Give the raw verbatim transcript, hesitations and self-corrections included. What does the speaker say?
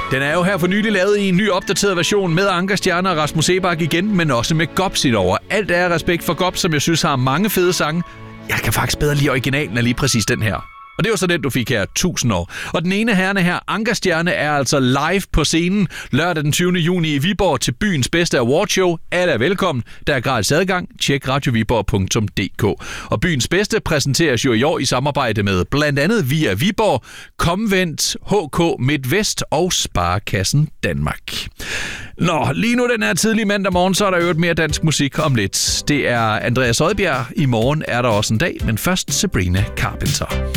Den er jo her for nylig lavet i en ny opdateret version med Anker Stjerne og Rasmus Seebach igen, men også med Gopsit over. Alt er respekt for Gop, som jeg synes har mange fede sange. Jeg kan faktisk bedre lide originalen af lige præcis den her. Og det var så den, du fik her, tusind år. Og den ene herrene her, Anker Stjerne, er altså live på scenen lørdag den tyvende juni i Viborg til byens bedste awardshow. Alle er velkommen. Der er gratis adgang. Tjek radioviborg punktum d k. Og byens bedste præsenteres jo i år i samarbejde med blandt andet Via Viborg, Komvendt, H K MidtVest og Sparekassen Danmark. Nå, lige nu den her tidlige mandag morgen, så er der jo et mere dansk musik om lidt. Det er Andreas Odbjerg. I morgen er der også en dag, men først Sabrina Carpenter.